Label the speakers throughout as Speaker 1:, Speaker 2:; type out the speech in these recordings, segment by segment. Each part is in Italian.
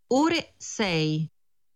Speaker 1: ore 6.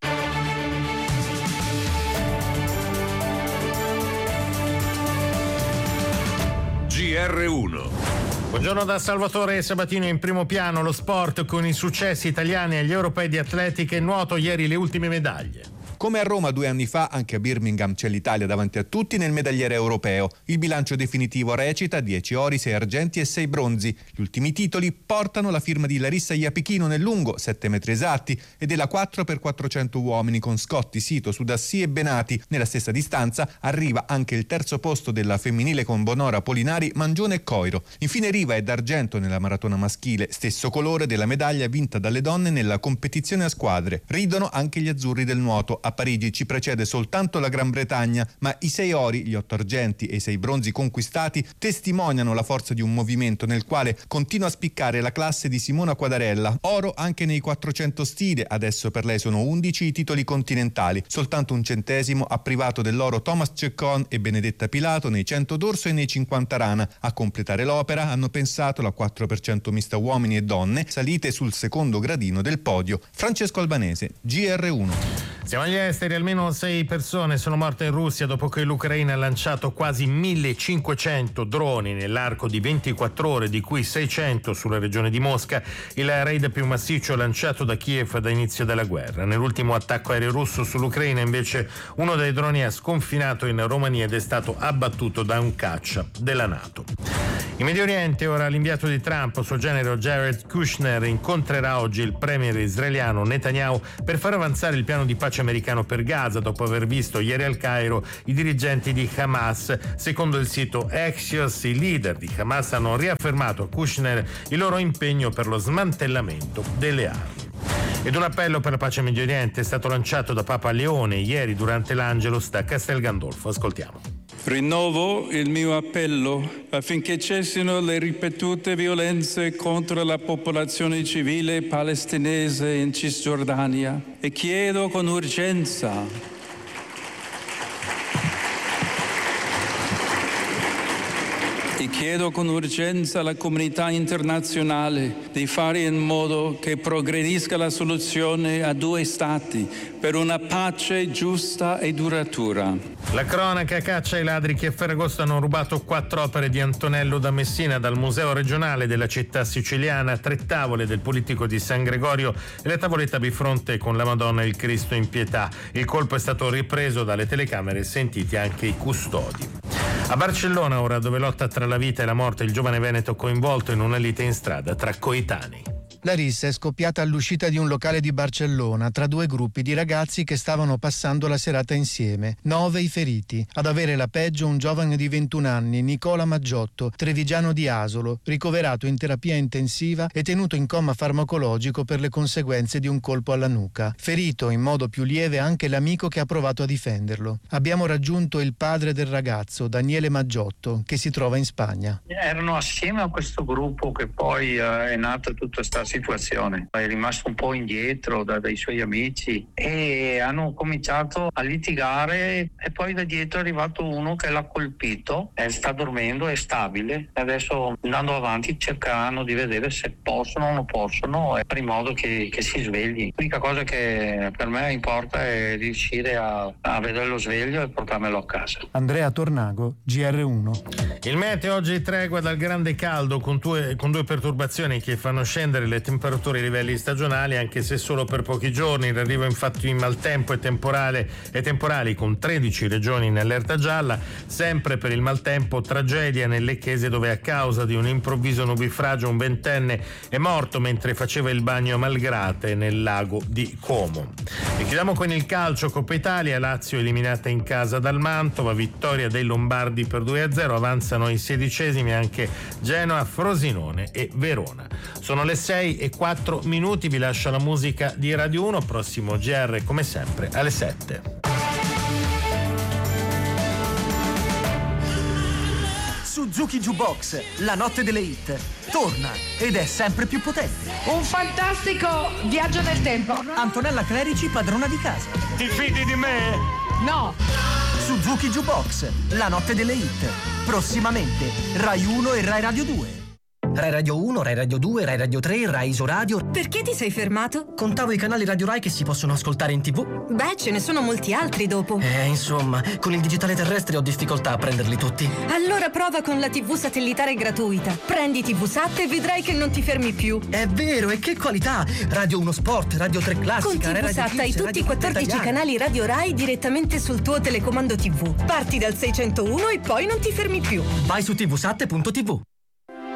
Speaker 2: GR1.
Speaker 3: Buongiorno da Salvatore Sabatino. In primo piano lo sport con i successi italiani agli europei di atletica e nuoto, ieri le ultime medaglie.
Speaker 4: Come a Roma 2 anni fa, anche a Birmingham c'è l'Italia davanti a tutti nel medagliere europeo. Il bilancio definitivo recita 10 ori, 6 argenti e 6 bronzi. Gli ultimi titoli portano la firma di Larissa Iapichino nel lungo, 7 metri esatti, e della 4x400 uomini con Scotti, Sito, Sudassi e Benati. Nella stessa distanza arriva anche il terzo posto della femminile con Bonora, Polinari, Mangione e Coiro. Infine riva è d'argento nella maratona maschile, stesso colore della medaglia vinta dalle donne nella competizione a squadre. Ridono anche gli azzurri del nuoto. A Parigi ci precede soltanto la Gran Bretagna, ma i 6 ori, gli 8 argenti e i 6 bronzi conquistati testimoniano la forza di un movimento nel quale continua a spiccare la classe di Simona Quadarella. Oro anche nei 400 stile, adesso per lei sono 11 i titoli continentali. Soltanto un centesimo ha privato dell'oro Thomas Ceccon e Benedetta Pilato nei 100 d'orso e nei 50 rana. A completare l'opera hanno pensato la 4% mista uomini e donne, salite sul secondo gradino del podio. Francesco Albanese, GR1.
Speaker 3: Siamo agli esteri. Almeno 6 persone sono morte in Russia dopo che l'Ucraina ha lanciato quasi 1500 droni nell'arco di 24 ore, di cui 600 sulla regione di Mosca, il raid più massiccio lanciato da Kiev da inizio della guerra. Nell'ultimo attacco aereo russo sull'Ucraina, invece, uno dei droni ha sconfinato in Romania ed è stato abbattuto da un caccia della NATO. In Medio Oriente, ora l'inviato di Trump, suo genero Jared Kushner, incontrerà oggi il premier israeliano Netanyahu per far avanzare il piano di pace americano per Gaza, dopo aver visto ieri al Cairo i dirigenti di Hamas. Secondo il sito Axios, i leader di Hamas hanno riaffermato a Kushner il loro impegno per lo smantellamento delle armi. Ed un appello per la pace in Medio Oriente è stato lanciato da Papa Leone ieri durante l'Angelus da Castel Gandolfo. Ascoltiamo.
Speaker 5: Rinnovo il mio appello affinché cessino le ripetute violenze contro la popolazione civile palestinese in Cisgiordania e chiedo con urgenza alla comunità internazionale di fare in modo che progredisca la soluzione a 2 stati per una pace giusta e duratura.
Speaker 3: La cronaca caccia i ladri che a Ferragosto hanno rubato 4 opere di Antonello da Messina dal Museo regionale della città siciliana, 3 tavole del Polittico di San Gregorio e la tavoletta bifronte con la Madonna e il Cristo in pietà. Il colpo è stato ripreso dalle telecamere e sentiti anche i custodi. A Barcellona ora, dove lotta tra la vita e la morte il giovane veneto coinvolto in una lite in strada tra coetanei.
Speaker 6: La rissa è scoppiata all'uscita di un locale di Barcellona tra 2 gruppi di ragazzi che stavano passando la serata insieme. 9 i feriti. Ad avere la peggio un giovane di 21 anni, Nicola Maggiotto, trevigiano di Asolo, ricoverato in terapia intensiva e tenuto in coma farmacologico per le conseguenze di un colpo alla nuca. Ferito in modo più lieve anche l'amico che ha provato a difenderlo. Abbiamo raggiunto il padre del ragazzo, Daniele Maggiotto, che si trova in Spagna.
Speaker 7: Erano assieme a questo gruppo che poi è nata tutta questa situazione. È rimasto un po' indietro dai suoi amici e hanno cominciato a litigare e poi da dietro è arrivato uno che l'ha colpito, sta dormendo, è stabile, adesso andando avanti cercheranno di vedere se possono o non possono, per in modo che si svegli. L'unica cosa che per me importa è riuscire a vederlo sveglio e portarmelo a casa.
Speaker 6: Andrea Tornago, GR1.
Speaker 3: Il meteo oggi tregua dal grande caldo con due perturbazioni che fanno scendere le temperature ai livelli stagionali, anche se solo per pochi giorni. In arrivo infatti in maltempo e temporali con 13 regioni in allerta gialla. Sempre per il maltempo, tragedia nel Lecchese, dove a causa di un improvviso nubifragio un 20enne è morto mentre faceva il bagno a Malgrate nel lago di Como. E chiudiamo con il calcio. Coppa Italia, Lazio eliminata in casa dal Mantova, vittoria dei Lombardi per 2-0, avanzano i 16esimi anche Genoa, Frosinone e Verona. Sono le 6:04, vi lascio la musica di Radio 1, prossimo GR come sempre alle 7.
Speaker 8: Suzuki Jukebox, la notte delle hit, torna ed è sempre più potente.
Speaker 9: Un fantastico viaggio nel tempo.
Speaker 8: Antonella Clerici, padrona di casa.
Speaker 3: Ti fidi di me?
Speaker 9: No.
Speaker 8: Suzuki Jukebox, la notte delle hit, prossimamente Rai 1 e Rai Radio 2.
Speaker 1: Rai Radio 1, Rai Radio 2, Rai Radio 3, Rai Isoradio.
Speaker 2: Perché ti sei fermato?
Speaker 1: Contavo i canali Radio Rai che si possono ascoltare in TV.
Speaker 2: Beh, ce ne sono molti altri dopo.
Speaker 1: Insomma, con il digitale terrestre ho difficoltà a prenderli tutti.
Speaker 2: Allora prova con la TV satellitare gratuita. Prendi TV Sat e vedrai che non ti fermi più.
Speaker 1: È vero, e che qualità! Radio 1 Sport, Radio 3 Classica,
Speaker 2: con TV
Speaker 1: Radio
Speaker 2: Sat hai
Speaker 1: Kids,
Speaker 2: tutti i
Speaker 1: Radio
Speaker 2: 14
Speaker 1: Italiana.
Speaker 2: canali Radio Rai direttamente sul tuo telecomando TV. Parti dal 601 e poi non ti fermi più.
Speaker 1: Vai su tvsat.tv.